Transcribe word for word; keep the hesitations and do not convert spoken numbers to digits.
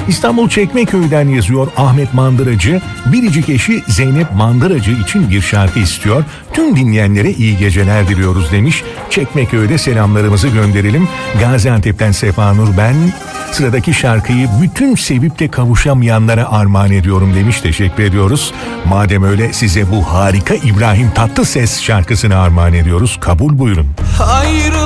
İstanbul Çekmeköy'den yazıyor Ahmet Mandıracı. Biricik eşi Zeynep Mandıracı için bir şarkı istiyor. Tüm dinleyenlere iyi geceler diliyoruz demiş. Çekmeköy'de selamlarımızı gönderelim. Gaziantep'ten Sefanur ben. Sıradaki şarkıyı bütün sevip de kavuşamayanlara armağan ediyorum demiş. Teşekkür ediyoruz. Madem öyle size bu harika İbrahim Tatlıses şarkısını armağan ediyoruz. Kabul buyurun. Hayır.